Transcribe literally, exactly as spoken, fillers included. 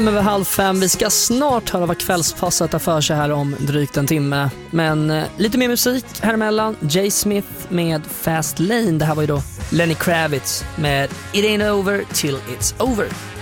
Över halv fem. Vi ska snart höra vad kvällspasset har för sig här om drygt en timme. Men eh, lite mer musik här emellan. Jay Smith med Fast Lane. Det här var ju då Lenny Kravitz med It Ain't Over Till It's Over.